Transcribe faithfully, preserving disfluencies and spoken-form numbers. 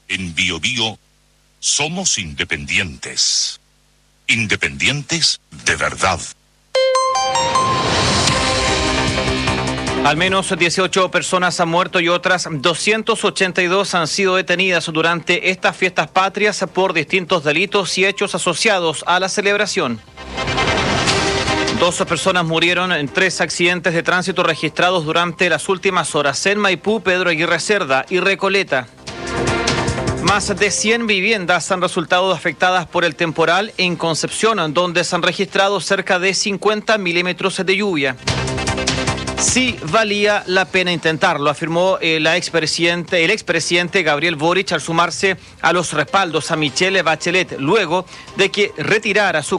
En Bio Bio somos independientes. Independientes de verdad. Al menos dieciocho personas han muerto y otras doscientas ochenta y dos han sido detenidas durante estas fiestas patrias por distintos delitos y hechos asociados a la celebración. Dos personas murieron en tres accidentes de tránsito registrados durante las últimas horas en Maipú, Pedro Aguirre Cerda y Recoleta. Más de cien viviendas han resultado afectadas por el temporal en Concepción, donde se han registrado cerca de cincuenta milímetros de lluvia. Sí valía la pena intentarlo, afirmó el expresidente, el expresidente Gabriel Boric al sumarse a los respaldos a Michelle Bachelet luego de que retirara su